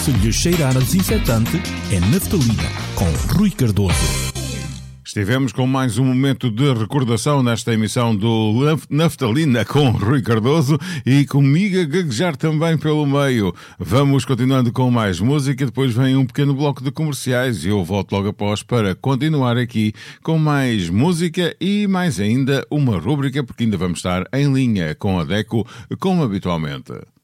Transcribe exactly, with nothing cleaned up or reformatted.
Se lhe cheirar a desinfetante, é naftalina, com Rui Cardoso. Estivemos com mais um momento de recordação nesta emissão do Naftalina com Rui Cardoso e comigo a gaguejar também pelo meio. Vamos continuando com mais música, depois vem um pequeno bloco de comerciais e eu volto logo após para continuar aqui com mais música e mais ainda uma rúbrica, porque ainda vamos estar em linha com a DECO como habitualmente.